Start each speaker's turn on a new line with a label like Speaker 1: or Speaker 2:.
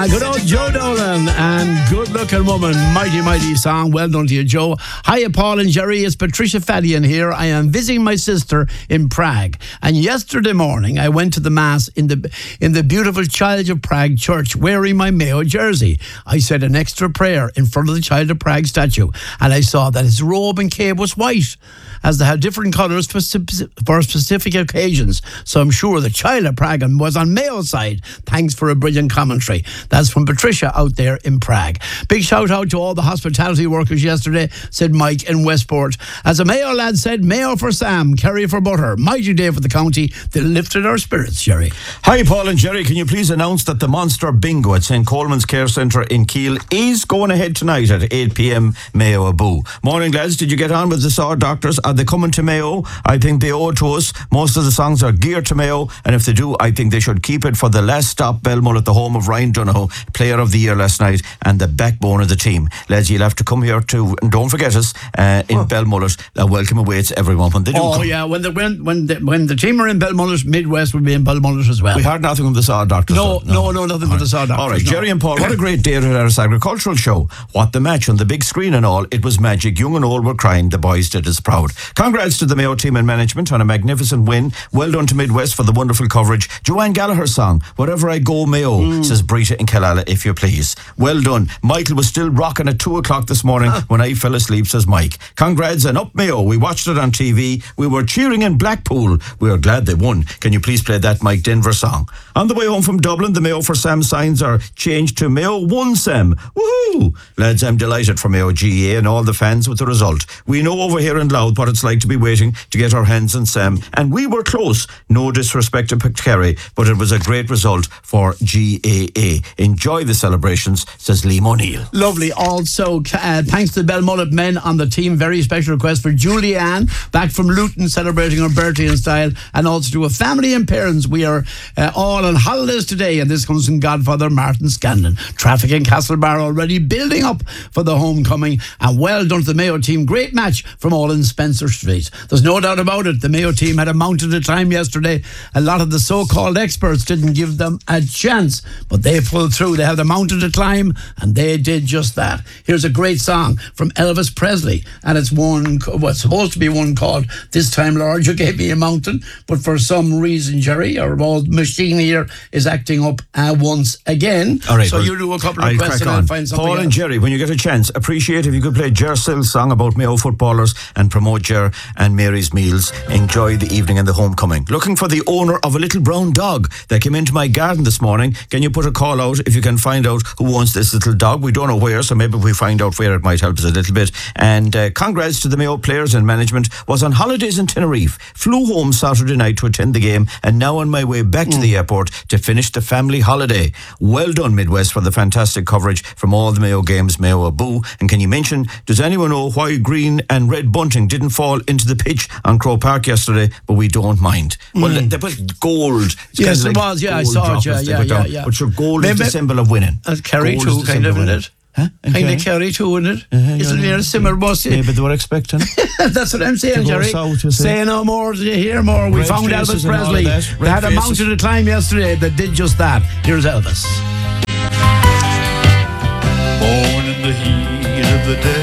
Speaker 1: Good old Joe Dolan and Good Looking Woman. Mighty, mighty song. Well done to you, Joe. Hiya, Paul and Jerry. It's Patricia Fadian here. I am visiting my sister in Prague. And yesterday morning, I went to the Mass in the beautiful Child of Prague church wearing my Mayo jersey. I said an extra prayer in front of the Child of Prague statue. And I saw that his robe and cape was white, as they had different colours for specific occasions. So I'm sure the Child of Prague was on Mayo's side. Thanks for a brilliant commentary. That's from Patricia out there in Prague. Big shout out to all the hospitality workers yesterday, said Mike in Westport. As a Mayo lad said, Mayo for Sam, Kerry for butter. Mighty day for the county. They lifted our spirits, Jerry.
Speaker 2: Hi, Paul and Jerry. Can you please announce that the Monster Bingo at St. Coleman's Care Centre in Keele is going ahead tonight at 8 p.m. Mayo Abu. Morning, lads. Did you get on with the Saw Doctors? Are they coming to Mayo? I think they owe it to us. Most of the songs are geared to Mayo, and if they do, I think they should keep it for the last stop. Belmullet, the home of Ryan Donoghue, Player of the Year last night and the backbone of the team. Lads, you'll have to come here too, and don't forget us in Belmullet. Welcome awaits everyone when they do come.
Speaker 1: Yeah, when the team are in Belmullet, Midwest will be in Belmullet as well.
Speaker 2: We heard nothing from the Saw Doctors.
Speaker 1: No, nothing from the Saw Doctors.
Speaker 2: All right, Jerry and Paul, what a great day at our agricultural show. What the match on the big screen and all. It was magic. Young and old were crying. The boys did us proud. Congrats to the Mayo team and management on a magnificent win. Well done to Midwest for the wonderful coverage. Joanne Gallagher's song, Wherever I Go Mayo, says Brita in Killala, if you please. Well done. Michael was still rocking at 2 o'clock this morning when I fell asleep, says Mike. Congrats and up Mayo. We watched it on TV. We were cheering in Blackpool. We are glad they won. Can you please play that Mike Denver song? On the way home from Dublin, the Mayo for Sam signs are changed to Mayo 1 Sam. Woohoo! Lads, I'm delighted for Mayo GA and all the fans with the result. We know over here in Louth what it's like to be waiting to get our hands on Sam, and we were close. No disrespect to Kerry, but it was a great result for GAA. Enjoy the celebrations, says Liam O'Neill.
Speaker 1: Lovely. Also, thanks to the Belmullet men on the team. Very special request for Julianne, back from Luton, celebrating her birthday in style, and also to a family and parents. We are all on holidays today, and this comes from Godfather Martin Scanlon. Traffic in Castlebar already building up for the homecoming, and well done to the Mayo team. Great match from all in Spencer Street. There's no doubt about it. The Mayo team had a mountain of time yesterday. A lot of the so-called experts didn't give them a chance, but they pulled through. They had a mountain to climb, and they did just that. Here's a great song from Elvis Presley, and it's supposed to be one called This Time, Lord, You Gave Me a Mountain, but for some reason, Jerry, our old machine here is acting up once again.
Speaker 2: All right,
Speaker 1: so you do a couple of requests and I'll find something
Speaker 2: Paul
Speaker 1: else.
Speaker 2: And Jerry, when you get a chance, appreciate if you could play Ger Sill's song about Mayo footballers and promote Ger and Mary's Meals. Enjoy the evening and the homecoming. Looking for the owner of a little brown dog that came into my garden this morning. Can you put a call out if you can find out who owns this little dog? We don't know where, so maybe if we find out where, it might help us a little bit. And congrats to the Mayo players and management. Was on holidays in Tenerife, flew home Saturday night to attend the game, and now on my way back to the airport to finish the family holiday. Well done, Midwest, for the fantastic coverage from all the Mayo games, Mayo Abu. And can you mention, does anyone know why green and red bunting didn't fall into the pitch on Crow Park yesterday? But we don't mind. Well, they put gold.
Speaker 1: Yes, it was. Yeah, I saw it. Yeah.
Speaker 2: But your gold is the symbol of winning.
Speaker 1: Kerry too, kind of, isn't it?
Speaker 2: Huh?
Speaker 1: Kind of Kerry too, isn't it? Isn't it a similar bus?
Speaker 2: Maybe they were expecting.
Speaker 1: That's what I'm saying, Jerry.
Speaker 2: South,
Speaker 1: say no more, you hear more. We found Elvis Presley. They had a mountain to climb yesterday that did just that. Here's Elvis.
Speaker 3: Born in the heat of the day,